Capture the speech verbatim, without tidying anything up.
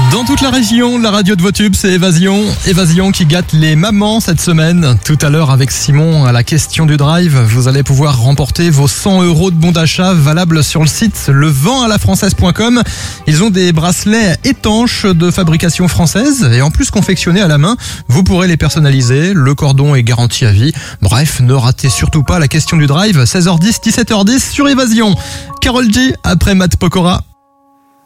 Dans toute la région, la radio de vos tubes, c'est Évasion. Évasion qui gâte les mamans cette semaine. Tout à l'heure avec Simon à la question du drive, vous allez pouvoir remporter vos cent euros de bons d'achat valables sur le site le vent à la française point com. Ils ont des bracelets étanches de fabrication française et en plus confectionnés à la main. Vous pourrez les personnaliser, le cordon est garanti à vie. Bref, ne ratez surtout pas la question du drive, seize heures dix, dix-sept heures dix sur Évasion. Karol G après Matt Pokora.